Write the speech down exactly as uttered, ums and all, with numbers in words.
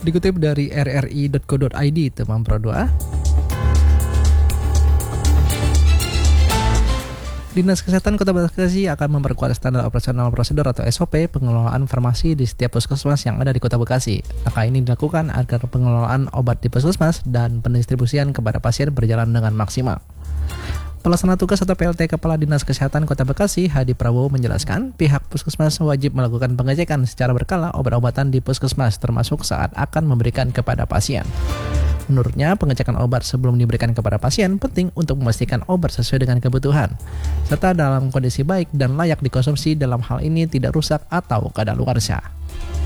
Dikutip dari r r i titik co titik i d, teman Pro dua, Dinas Kesehatan Kota Bekasi akan memperkuat standar operasional prosedur atau S O P pengelolaan farmasi di setiap puskesmas yang ada di Kota Bekasi. Langkah ini dilakukan agar pengelolaan obat di puskesmas dan pendistribusian kepada pasien berjalan dengan maksimal. Pelaksana tugas atau P L T Kepala Dinas Kesehatan Kota Bekasi, Hadi Prabowo, menjelaskan pihak puskesmas wajib melakukan pengecekan secara berkala obat-obatan di puskesmas termasuk saat akan memberikan kepada pasien. Menurutnya, pengecekan obat sebelum diberikan kepada pasien penting untuk memastikan obat sesuai dengan kebutuhan, serta dalam kondisi baik dan layak dikonsumsi, dalam hal ini tidak rusak atau kadaluarsa.